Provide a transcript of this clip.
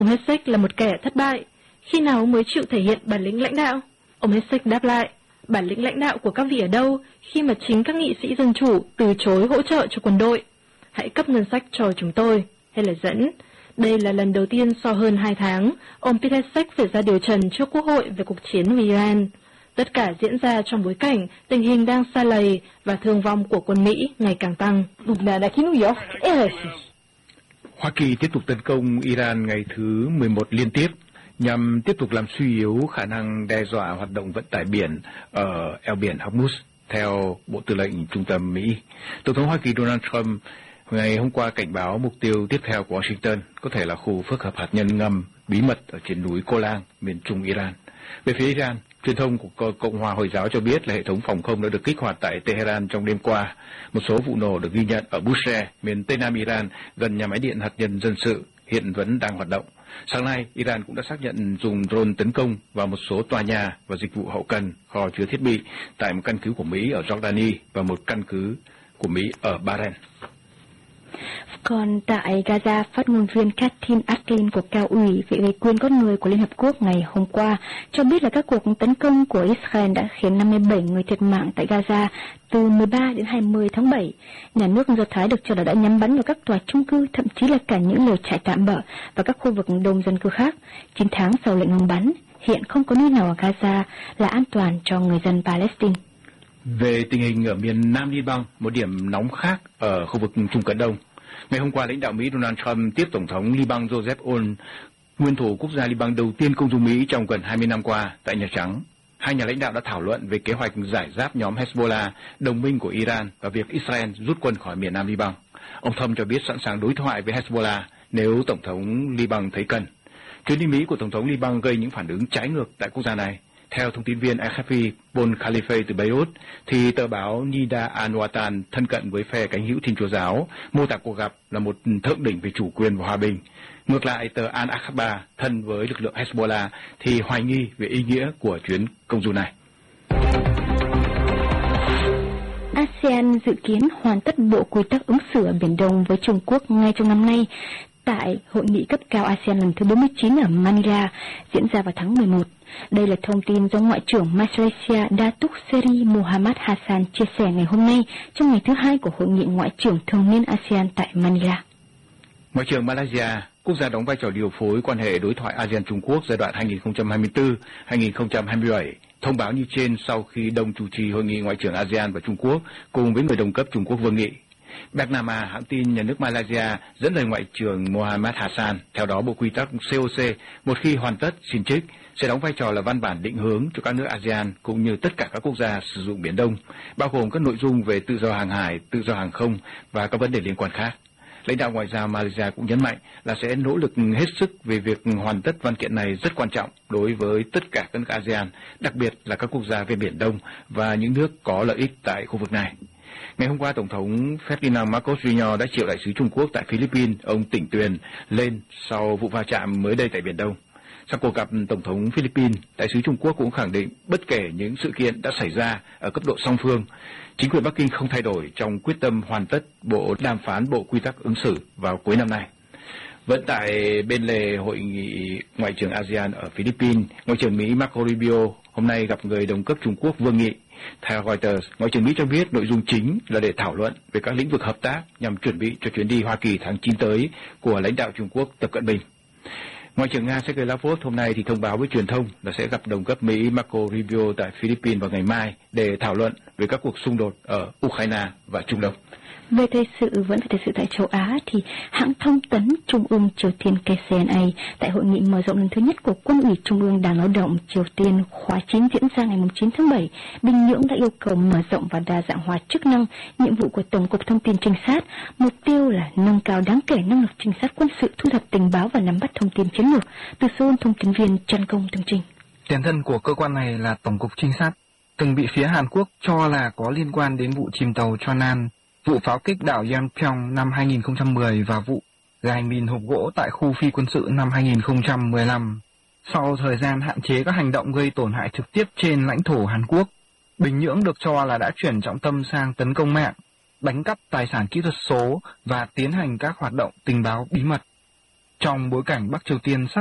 Ông Hegseth là một kẻ thất bại. Khi nào ông mới chịu thể hiện bản lĩnh lãnh đạo? Ông Hegseth đáp lại, bản lĩnh lãnh đạo của các vị ở đâu khi mà chính các nghị sĩ dân chủ từ chối hỗ trợ cho quân đội? Hãy cấp ngân sách cho chúng tôi, hay là dẫn. Đây là lần đầu tiên sau hơn 2 tháng, ông Pete Hegseth phải ra điều trần trước Quốc hội về cuộc chiến với Iran. Tất cả diễn ra trong bối cảnh tình hình đang sa lầy và thương vong của quân Mỹ ngày càng tăng. Hoa Kỳ tiếp tục tấn công Iran ngày thứ 11 liên tiếp nhằm tiếp tục làm suy yếu khả năng đe dọa hoạt động vận tải biển ở eo biển Hormuz, theo Bộ Tư lệnh Trung tâm Mỹ. Tổng thống Hoa Kỳ Donald Trump ngày hôm qua cảnh báo mục tiêu tiếp theo của Washington có thể là khu phức hợp hạt nhân ngầm bí mật ở trên núi Golan, miền trung Iran. Về phía Iran, truyền thông của Cộng hòa Hồi giáo cho biết là hệ thống phòng không đã được kích hoạt tại Tehran trong đêm qua. Một số vụ nổ được ghi nhận ở Bushehr, miền tây nam Iran, gần nhà máy điện hạt nhân dân sự, hiện vẫn đang hoạt động. Sáng nay, Iran cũng đã xác nhận dùng drone tấn công vào một số tòa nhà và dịch vụ hậu cần, kho chứa thiết bị tại một căn cứ của Mỹ ở Jordani và một căn cứ của Mỹ ở Bahrain. Còn tại Gaza, phát ngôn viên Catherine Atlin của Cao ủy về quyền con người của Liên Hợp Quốc ngày hôm qua cho biết là các cuộc tấn công của Israel đã khiến 57 người thiệt mạng tại Gaza từ 13 đến 20 tháng 7. Nhà nước Do Thái được cho là đã nhắm bắn vào các tòa chung cư, thậm chí là cả những lều trại tạm bợ và các khu vực đông dân cư khác. 9 tháng sau lệnh ngừng bắn, hiện không có nơi nào ở Gaza là an toàn cho người dân Palestine. Về tình hình ở miền Nam Liban, một điểm nóng khác ở khu vực Trung Cận Đông, ngày hôm qua, lãnh đạo Mỹ Donald Trump tiếp Tổng thống Liban Joseph Aoun, nguyên thủ quốc gia Liban đầu tiên công du Mỹ trong gần 20 năm qua, tại Nhà Trắng. Hai nhà lãnh đạo đã thảo luận về kế hoạch giải giáp nhóm Hezbollah, đồng minh của Iran, và việc Israel rút quân khỏi miền Nam Liban. Ông Trump cho biết sẵn sàng đối thoại với Hezbollah nếu Tổng thống Liban thấy cần. Chuyến đi Mỹ của Tổng thống Liban gây những phản ứng trái ngược tại quốc gia này. Theo thông tin viên AFP Paul Khalife từ Beirut, thì tờ báo Nida Al-Watan thân cận với phe cánh hữu Thiên Chúa giáo mô tả cuộc gặp là một thượng đỉnh về chủ quyền và hòa bình. Ngược lại, tờ Al-Akhbar thân với lực lượng Hezbollah thì hoài nghi về ý nghĩa của chuyến công du này. ASEAN dự kiến hoàn tất bộ quy tắc ứng xử ở Biển Đông với Trung Quốc ngay trong năm nay tại hội nghị cấp cao ASEAN lần thứ 49 ở Manila diễn ra vào tháng 11. Đây là thông tin do Ngoại trưởng Malaysia Datuk Seri Muhammad Hassan chia sẻ ngày hôm nay trong ngày thứ 2 của hội nghị ngoại trưởng thường niên ASEAN tại Manila. Ngoại trưởng Malaysia, quốc gia đóng vai trò điều phối quan hệ đối thoại ASEAN-Trung Quốc giai đoạn 2024-2027, thông báo như trên sau khi đồng chủ trì hội nghị ngoại trưởng ASEAN và Trung Quốc cùng với người đồng cấp Trung Quốc Vương Nghị. Bernama, hãng tin nhà nước Malaysia, dẫn lời Ngoại trưởng Muhammad Hassan, theo đó bộ quy tắc COC một khi hoàn tất xin trích sẽ đóng vai trò là văn bản định hướng cho các nước ASEAN cũng như tất cả các quốc gia sử dụng Biển Đông, bao gồm các nội dung về tự do hàng hải, tự do hàng không và các vấn đề liên quan khác. Lãnh đạo ngoại giao Malaysia cũng nhấn mạnh là sẽ nỗ lực hết sức về việc hoàn tất văn kiện này rất quan trọng đối với tất cả các nước ASEAN, đặc biệt là các quốc gia ven Biển Đông và những nước có lợi ích tại khu vực này. Ngày hôm qua, Tổng thống Ferdinand Marcos Jr. đã triệu đại sứ Trung Quốc tại Philippines, ông Tỉnh Tuyền, lên sau vụ va chạm mới đây tại Biển Đông. Sau cuộc gặp Tổng thống Philippines, đại sứ Trung Quốc cũng khẳng định bất kể những sự kiện đã xảy ra ở cấp độ song phương, chính quyền Bắc Kinh không thay đổi trong quyết tâm hoàn tất bộ đàm phán bộ quy tắc ứng xử vào cuối năm nay. Vẫn tại bên lề hội nghị ngoại trưởng ASEAN ở Philippines, Ngoại trưởng Mỹ Marco Rubio hôm nay gặp người đồng cấp Trung Quốc Vương Nghị. Theo Reuters, Ngoại trưởng Mỹ cho biết nội dung chính là để thảo luận về các lĩnh vực hợp tác nhằm chuẩn bị cho chuyến đi Hoa Kỳ tháng 9 tới của lãnh đạo Trung Quốc Tập Cận Bình. Ngoại trưởng Nga Sergei Lavrov hôm nay thì thông báo với truyền thông là sẽ gặp đồng cấp Mỹ Marco Rubio tại Philippines vào ngày mai để thảo luận về các cuộc xung đột ở Ukraine và Trung Đông. Về thời sự vẫn là thời sự tại châu Á thì hãng thông tấn Trung ương Triều Tiên KCNA tại hội nghị mở rộng lần thứ nhất của Quân ủy Trung ương Đảng Lao động Triều Tiên khóa 9 diễn ra ngày 9 tháng 7, Bình Nhưỡng đã yêu cầu mở rộng và đa dạng hóa chức năng, nhiệm vụ của Tổng cục Thông tin Trinh sát, mục tiêu là nâng cao đáng kể năng lực trinh sát quân sự, thu thập tình báo và nắm bắt thông tin chiến lược. Từ Seoul, thông tin viên Trần Công tường trình. Tiền thân của cơ quan này là Tổng cục Trinh sát, từng bị phía Hàn Quốc cho là có liên quan đến vụ chìm tàu Chonan, vụ pháo kích đảo Yeonpyeong năm 2010 và vụ gài mìn hộp gỗ tại khu phi quân sự năm 2015. Sau thời gian hạn chế các hành động gây tổn hại trực tiếp trên lãnh thổ Hàn Quốc, Bình Nhưỡng được cho là đã chuyển trọng tâm sang tấn công mạng, đánh cắp tài sản kỹ thuật số và tiến hành các hoạt động tình báo bí mật. Trong bối cảnh Bắc Triều Tiên sắp